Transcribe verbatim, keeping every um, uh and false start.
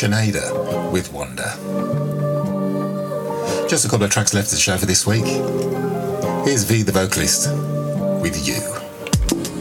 Sinead with Wonder. Just a couple of tracks left to the show for this week. Here's V the Vocalist with You.